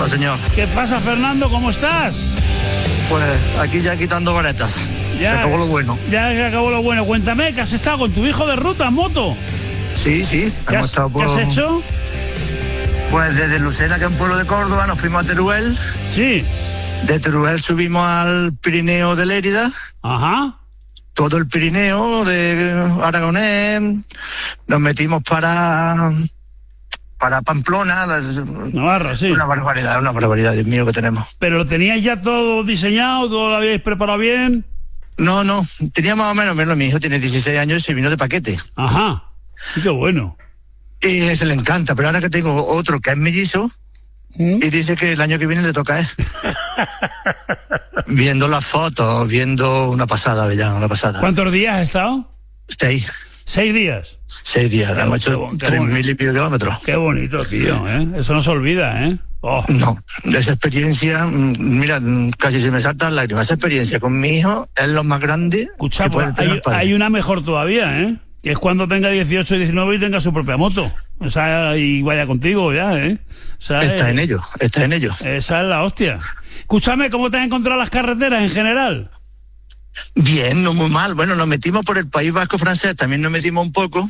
Hola, señor. ¿Qué pasa, Fernando? ¿Cómo estás? Pues aquí ya quitando varetas. Ya, se acabó lo bueno. Ya se acabó lo bueno. Cuéntame, ¿que has estado con tu hijo de ruta en moto? Sí. ¿Qué has hecho? Pues desde Lucena, que es un pueblo de Córdoba, nos fuimos a Teruel. Sí. De Teruel subimos al Pirineo de Lérida. Ajá. Todo el Pirineo de Aragonés. Nos metimos para Pamplona. Navarra, sí. Una barbaridad, Dios mío, que tenemos. ¿Pero lo teníais ya todo diseñado? ¿Todo lo habíais preparado bien? No, tenía más o menos. Mi hijo tiene 16 años y se vino de paquete. Ajá. Sí, qué bueno. Y se le encanta, pero ahora que tengo otro que es mellizo, y dice que el año que viene le toca a él. Viendo las fotos, viendo una pasada. ¿Cuántos días has estado? 6. 6 días. 6 días, hemos hecho 3.000 y pico kilómetros. Qué bonito, tío, ¿eh? Eso no se olvida, ¿eh? Oh. No, esa experiencia, mira, casi se me saltan lágrimas. Esa experiencia con mi hijo es lo más grande. Escucha, pues, hay una mejor todavía, ¿eh? Que es cuando tenga 18 y 19 y tenga su propia moto. O sea, y vaya contigo ya, ¿eh? O sea, está en ello. Esa es la hostia. Escúchame, ¿cómo te has encontrado las carreteras en general? Bien, no muy mal. Bueno, nos metimos por el País Vasco francés, también nos metimos un poco.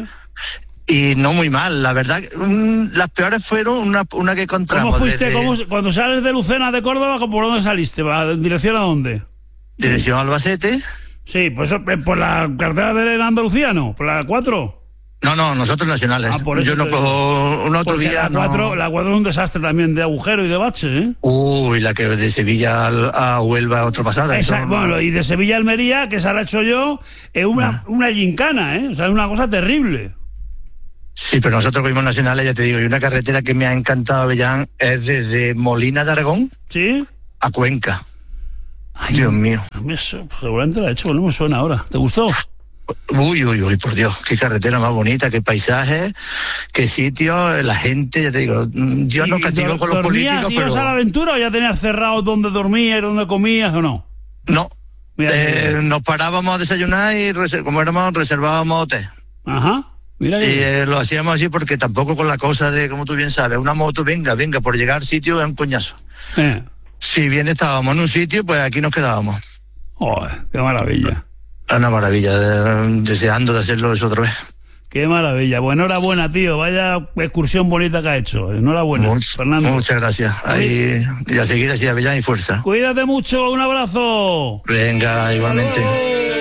Y no muy mal, la verdad. Las peores fueron una que encontramos. ¿Cómo fuiste? Cuando sales de Lucena de Córdoba, ¿por dónde saliste? ¿En dirección a dónde? Dirección a Albacete. Sí, pues por la carretera de Andalucía, ¿no? ¿Por la 4? No, nosotros nacionales. Yo no cojo una autovía. La 4 es un desastre también de agujero y de bache, ¿eh? Uy, la que de Sevilla a Huelva, otra pasada. Bueno, y de Sevilla a Almería, que esa la he hecho yo, es una gincana, ¿eh? O sea, es una cosa terrible. Sí, pero nosotros cogimos nacionales, ya te digo, y una carretera que me ha encantado, Avellán, es desde Molina de Aragón. ¿Sí? A Cuenca. Ay, Dios mío. Seguramente la he hecho, pero no me suena ahora. ¿Te gustó? Uy, por Dios, qué carretera más bonita, qué paisaje, qué sitio, la gente, ya te digo, yo no castigo con los políticos, pero... ¿Ibas a la aventura o ya tenías cerrado dónde dormías, dónde comías o no? No, nos parábamos a desayunar y como éramos, reservábamos hotel. Ajá, mira que... Y lo hacíamos así porque tampoco con la cosa de, como tú bien sabes, una moto, venga, por llegar al sitio es un coñazo. Si bien estábamos en un sitio, pues aquí nos quedábamos. Qué maravilla. Una maravilla, deseando de hacerlo eso otra vez. Qué maravilla. Pues enhorabuena, tío. Vaya excursión bonita que ha hecho. Enhorabuena, Fernando. Muchas gracias. Ahí, y a seguir así, Avellán y fuerza. Cuídate mucho. Un abrazo. Venga, igualmente.